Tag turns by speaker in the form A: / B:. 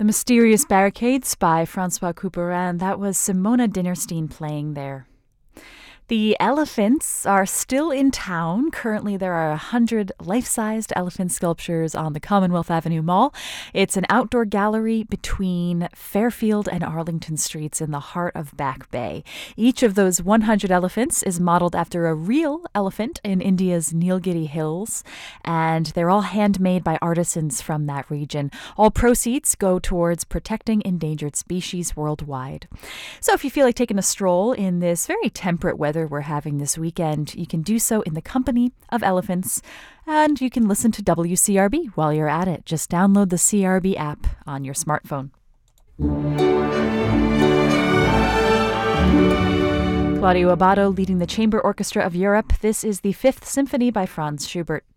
A: The Mysterious Barricades by Francois Couperin. That was Simona Dinnerstein playing there. The elephants are still in town. Currently, there are 100 life-sized elephant sculptures on the Commonwealth Avenue Mall. It's an outdoor gallery between Fairfield and Arlington Streets in the heart of Back Bay. Each of those 100 elephants is modeled after a real elephant in India's Nilgiri Hills, and they're all handmade by artisans from that region. All proceeds go towards protecting endangered species worldwide. So if you feel like taking a stroll in this very temperate weather we're having this weekend, you can do so in the company of elephants, and you can listen to WCRB while you're at it. Just download the CRB app on your smartphone. Claudio Abbado leading the Chamber Orchestra of Europe. This is the Fifth Symphony by Franz Schubert.